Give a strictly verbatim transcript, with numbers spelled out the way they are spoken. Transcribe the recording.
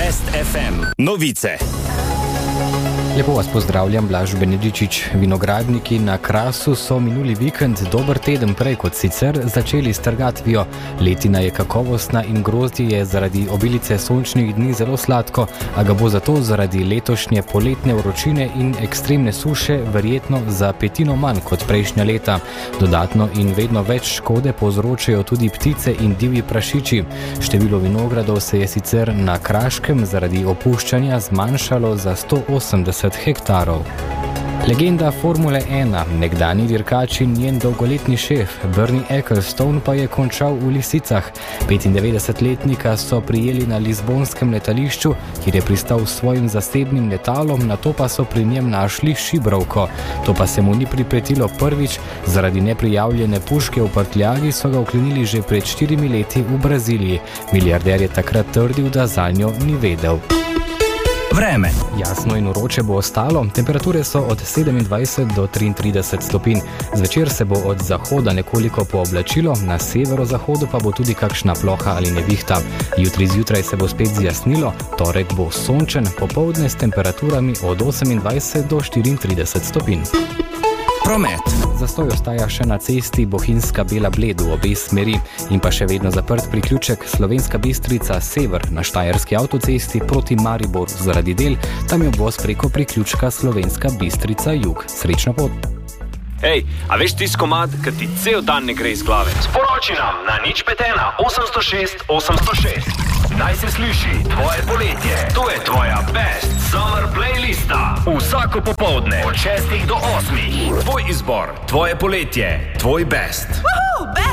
Best ef em. Novice. Lepo vas pozdravljam, Blaž Benedičič. Vinogradniki na Krasu so minuli vikend, dober teden prej kot sicer, začeli s trgatvijo. Letina je kakovostna in grozdje je zaradi obilice sončnih dni zelo sladko, a ga bo zato zaradi letošnje poletne vročine in ekstremne suše verjetno za petino manj kot prejšnja leta. Dodatno in vedno več škode povzročajo tudi ptice in divji prašiči. Število vinogradov se je sicer na Kraškem zaradi opuščanja zmanjšalo za sto osemdeset hektarov. Legenda Formule ena, nekdanji dirkač in njen dolgoletni šef Bernie Ecclestone pa je končal v lisicah. petindevetdesetletnika so prijeli na lizbonskem letališču, kjer je pristal s svojim zasebnim letalom, nato pa so pri njem našli šibrovko. To pa se mu ni pripetilo prvič, zaradi neprijavljene puške v prtljagi so ga vklenili že pred štirimi leti v Braziliji. Milijarder je takrat trdil, da zanjo ni vedel. Vreme. Jasno in vroče bo ostalo, temperature so od sedemindvajset do triintrideset stopinj. Zvečer se bo od zahoda nekoliko pooblačilo, na severozahodu pa bo tudi kakšna ploha ali nevihta. Jutri zjutraj se bo spet zjasnilo, torek bo sončen, popoldne s temperaturami od osemindvajset do štiriintrideset stopinj. Promet. Zastoj ostaja še na cesti Bohinjska Bela Bled v obe smeri in pa še vedno zaprt priključek Slovenska Bistrica Sever na Štajerski avtocesti proti Mariboru zaradi del, tam je obvoz preko priključka Slovenska Bistrica Jug. Srečno pot! Hej, a veš tis komad, ki ti cel dan ne gre iz glave? Sporoči nam na nič pet ena osemsto šest osemsto šest. Naj se sliši tvoje poletje. To je tvoja Best Summer playlista. Vsako popoldne od šestih do osmih. Tvoj izbor, tvoje poletje, tvoj best. Woohoo, best!